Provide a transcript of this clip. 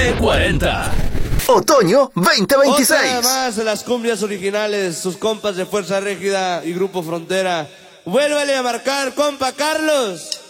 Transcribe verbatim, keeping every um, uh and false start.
T cuarenta. Otoño veinte veintiséis. Otra más de las cumbias originales, sus compas de Fuerza Régida y Grupo Frontera. Vuélvale a marcar, compa Carlos.